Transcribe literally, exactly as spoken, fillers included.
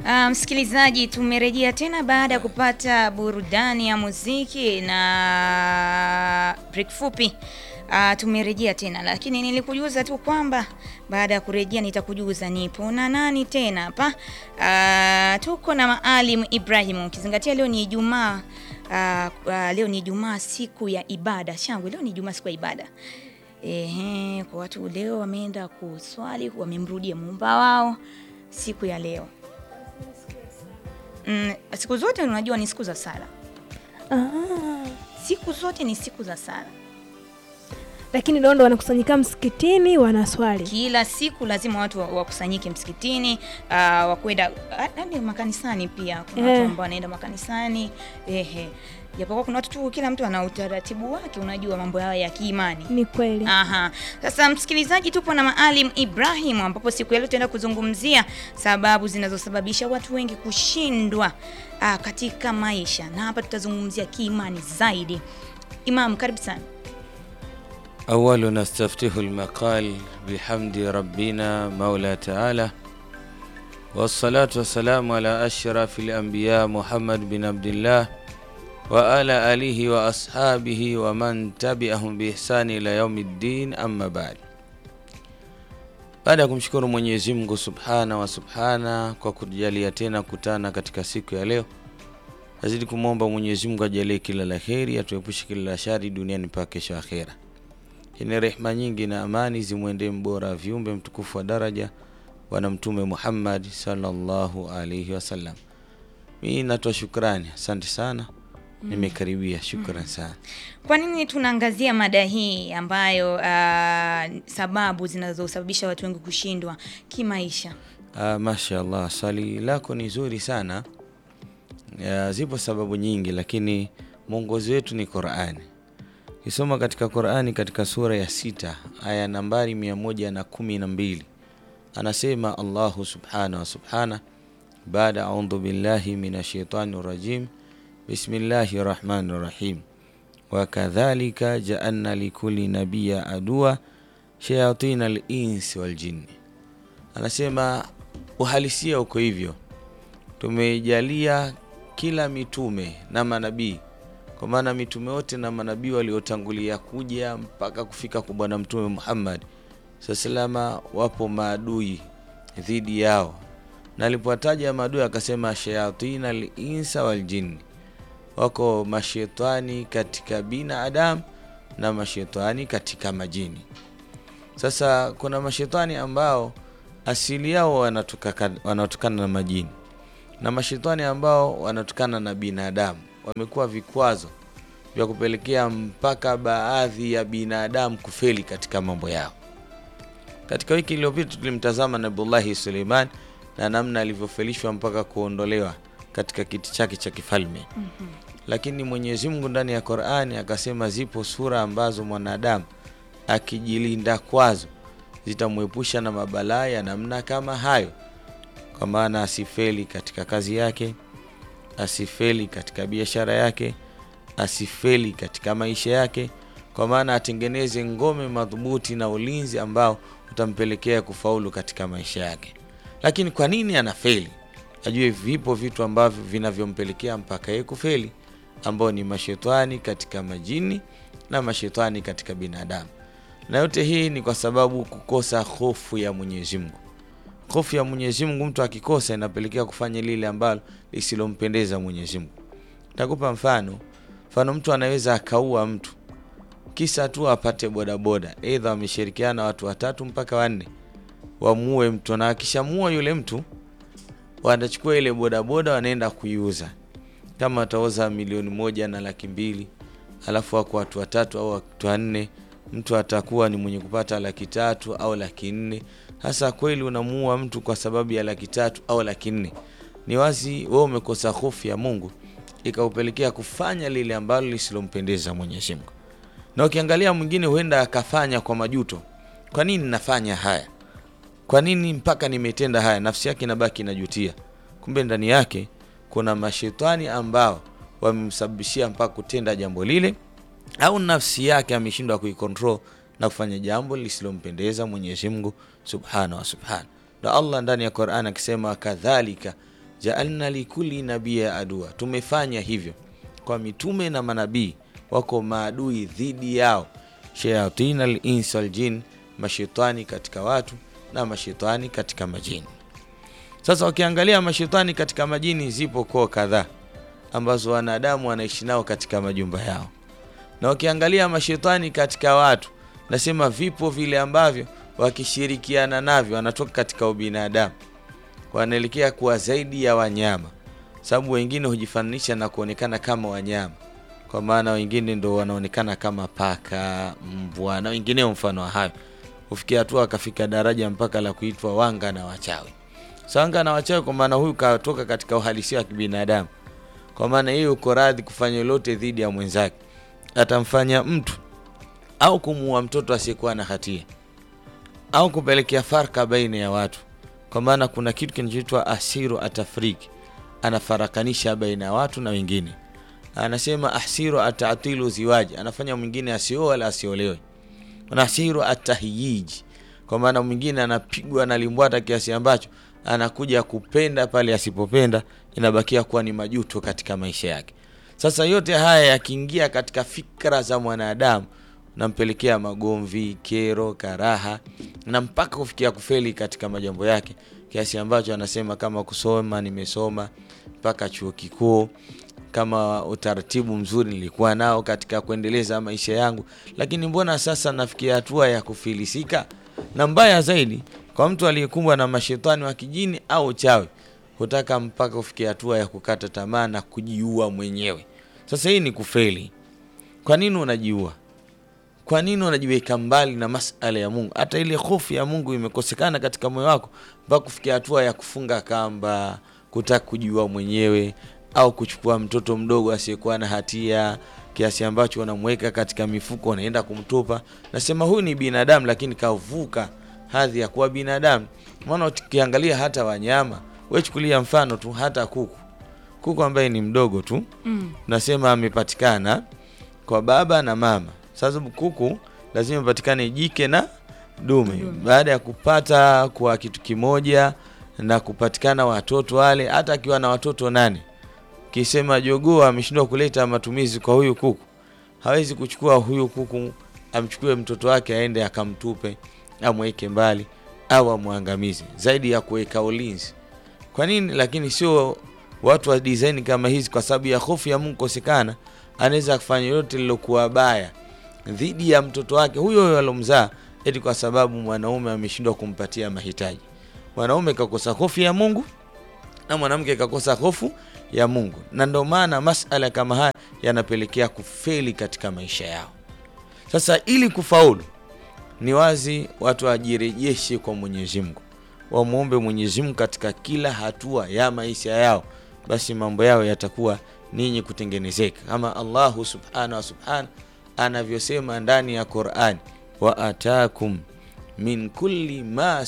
Uh, msikilizaji, tumerejea tena baada ya kupata burudani ya muziki na break fupi. Uh, tumerejea tena, lakini nilikujuza tu kwamba baada ya kurejea nitakujuza nipo na nani tena hapa. Uh, tuko na Maalim Ibrahim. Ukizingatia leo ni Ijumaa. Uh, uh, leo ni Ijumaa, siku ya ibada. Shangwe, leo ni Ijumaa, siku ya ibada. Ehe, kwa watu leo wameenda kuswali, wamemrudia Muumba wao siku ya leo. Mm, siku zote unajua ni siku za sala. Ah. Siku zote ni siku za sala. Lakini leo ndo wanakusanyika msikitini wanaswali. Kila siku lazima watu wakusanyike msikitini, uh, wakwenda hadi makanisani pia. Kuna Eh. watu ambao wanaenda makanisani. Ehe. Japokuwa kuna watu tu, kila mtu ana utaratibu wake, unajua mambo yao ya kiimani. Ni kweli. Aha. Sasa msikilizaji, tupo na Maalim Ibrahim ambapo siku ya leo tutaenda kuzungumzia sababu zinazosababisha watu wengi kushindwa ah, katika maisha. Na hapa tutazungumzia kiimani zaidi. Imam, karibu sana. أول نستفتح المقال بحمد ربنا مولى تعالى والصلاة والسلام على أشرف الأنبياء محمد بن عبد الله وعلى آله وأصحابه ومن تبعهم بإحسان إلى يوم الدين أما بعد. Baada ya kumshukuru Mwenyezi Mungu Subhana wa Subhana kwa kutujalia tena kutana katika siku ya leo, azidi kumwomba Mwenyezi Mungu ajalie kila la kheri, atuepushe kila la shari duniani mpaka kesho akhera. Ni rehema nyingi na amani zimwendee mbora viumbe mtukufu wa daraja Bwana Mtume Muhammad sallallahu alaihi wasallam. Mimi natoa shukrani, asante sana. Mm. Nimekaribia, shukrani sana. Kwa nini tunaangazia mada hii ambayo uh, sababu zinazosababisha watu wengi kushindwa kimaisha? Ah, mashaallah, swali lako ni zuri sana. Ya, zipo sababu nyingi lakini mwongozo wetu ni Qur'ani. Kisoma katika Qur'ani katika sura ya sita aya nambari mia moja na kumi na mbili anasema Allahu subhanahu wa subhana baada a'udhu billahi minash shaitani rajim bismillahir rahmanir rahim wa kadhalika ja'alna likulli nabiyyin aduwa shayatinal insi wal jinni. Anasema uhalisia uko hivyo, tumejalia kila mitume na manabii, kwa maana mitume wote na manabii waliotangulia kuja mpaka kufika kwa Bwana Mtume Muhammad sallallahu wapo maadui dhidi yao. Na alipotaja maadui akasema shayatina al-insa wal jinn, wako mashaitani katika binadamu na mashaitani katika majini. Sasa kuna mashaitani ambao asili yao wanatokana wanatokana na majini, na mashaitani ambao wanatokana na binadamu. Wamekuwa vikwazo vya kupelekea mpaka baadhi ya binadamu kufeli katika mambo yao. Katika wiki iliyopita tulimtazama Nabii Suleiman na namna alivyofelishwa mpaka kuondolewa katika kiti chake cha kifalme. Mm-hmm. Lakini Mwenyezi Mungu ndani ya Qur'ani akasema zipo sura ambazo mwanadamu akijilinda kwazo zitamuepusha na mabalaa ya namna kama hayo, kwa maana asifeli katika kazi yake, asifeli katika biashara yake, asifeli katika maisha yake, kwa maana atengeneze ngome madhubuti na ulinzi ambao utampelekea kufaulu katika maisha yake. Lakini kwa nini anafeli? Ajue vipo vitu ambavyo vinavyompelekea mpaka yeye kufeli, ambao ni mashetani katika majini na mashetani katika binadamu. Na yote hii ni kwa sababu kukosa hofu ya Mwenyezi Mungu. Hofu ya Mwenyezi Mungu mtu akikosa inapelekea kufanya lile ambalo lisilompendeza Mwenyezi Mungu. Nitakupa mfano. Mfano, mtu anaweza akaua mtu kisa tu apate bodaboda. Aidha wameshirikiana watu watatu mpaka wanne wamuue mtu, na akishamuua yule mtu wanachukua ile bodaboda wanaenda kuiuza. Kama atauza milioni moja na laki mbili, alafu wako watu watatu au watu wanne, mtu atakuwa ni mwenye kupata laki tatu au laki nne. Hasa kweli unamuua mtu kwa sababu ya laki tatu au laki nne? Ni wazi wewe umekosa hofu ya Mungu, ikaupelekea kufanya lile ambalo lisilompendeza Mwenyezi Mungu. Na ukiangalia mwingine huenda akafanya kwa majuto. Kwa nini nafanya haya? Kwa nini mpaka nimetenda haya? Nafsi yake inabaki inajutia. Kumbe ndani yake kuna mashetani ambao wamemsababishia mpaka kutenda jambo lile, au nafsi yake ameshindwa kuikontrol na kufanya jambo lisilompendeza Mwenyezi Mungu Subhanahu wa Subhana. Na Allah ndani ya Qur'an akisema kadhalika ja'alna likulli nabiyya adua, tumefanya hivyo kwa mitume na manabii wako maadui dhidi yao, shayatin al-insi wal jin, mashaitani katika watu na mashaitani katika majini. Sasa ukiangalia mashaitani katika majini zipo kwa kadhaa ambazo wanadamu wanaishi nao katika majumba yao, na ukiangalia mashaitani katika watu nasema vipo vile ambavyo wakishirikiana navyo wanatoka katika ubinadamu, wanaelekea kuwa zaidi ya wanyama, sababu wengine hujifananisha na kuonekana kama wanyama, kwa maana wengine ndo wanaonekana kama paka, mbwa na wengine mfano wa hayo. Ufikia hatua akafika daraja mpaka la kuitwa wanga na wachawi. Sanga na wachawi kwa maana huyu katoka katika uhalisia wa kibinadamu, kwa maana yeye uko radhi kufanya lolote dhidi ya mwenzake, atamfanya mtu au kumuua mtoto asiyekuwa na hatia au kupelekea farka baina ya watu, kwa maana kuna kitu kinachoitwa asiru atafriki, anafarakanisha baina ya watu na wengine. Anasema asiru atatilu ziwaji, anafanya mwingine asioe wala asiolewe. Na asiru atahiyiji, kwa maana mwingine anapigwa na limbwata kiasi ambacho anakuja kupenda pale asipopenda, inabakia kuwa ni majuto katika maisha yake. Sasa yote haya yakiingia katika fikra za mwanadamu, nampelekea magomvi, kero, karaha, na mpaka kufikia kufeli katika majambo yake, kiasi ambacho anasema kama kusoma nimesoma mpaka chuo kikuu, kama utaratibu mzuri nilikuwa nao katika kuendeleza maisha yangu, lakini mbona sasa nafikia hatua ya kufilisika? Na mbaya zaidi kwa mtu aliyekumbwa na mashetani wa kijini au chawi, hutaka mpaka kufikia hatua ya kukata tamaa na kujiua mwenyewe. Sasa hii ni kufeli. Kwa nini unajiua? Kwa nini unajiweka mbali na masala ya Mungu? Hata ile hofu ya Mungu imekosekana katika moyo wako mpaka kufikia hatua ya kufunga kamba, kutaka kujiua mwenyewe, au kuchukua mtoto mdogo asiyekuwa na hatia kiasi ambacho unamweka katika mifuko unaenda kumtupa. Nasema huyu ni binadamu lakini kavuka hadhi ya kuwa binadamu. Maana ukiangalia hata wanyama, wewe chukulia mfano tu hata kuku. Kuku ambaye ni mdogo tu, mm. nasema amepatikana kwa baba na mama. Sasa kuku lazima patikane jike na dume. Dume. Baada ya kupata kwa kitu kimoja na kupatikana watoto wale, hata akiwa na watoto nane, kisema jogoo ameshindwa kuleta matumizi kwa huyu kuku, hawezi kuchukua huyu kuku amchukue mtoto wake aende akamtupe, amweke mbali au amwangamize, zaidi ya kuweka ulinzi. Kwa nini? Lakini sio watu wa design kama hizi, kwa sababu ya hofu ya Mungu kosekana, anaweza kufanya yote lilokuwa baya dhidi ya mtoto wake huyo huyo alomzaa, eti kwa sababu mwanaume ameshindwa kumpatia mahitaji. Mwanaume kakosa hofu ya Mungu na mwanamke kakosa hofu ya Mungu, na ndio maana masala kama haya yanapelekea kufeli katika maisha yao. Sasa ili kufaulu, ni wazi watu wajirejeshe kwa Mwenyezi Mungu, wamuombe Mwenyezi Mungu katika kila hatua ya maisha yao, basi mambo yao yatakuwa ninyi kutengenezeka, kama Allahu subhanahu wa subhanahu anavyosema ndani ya Qur'an, wa atakum min kulli ma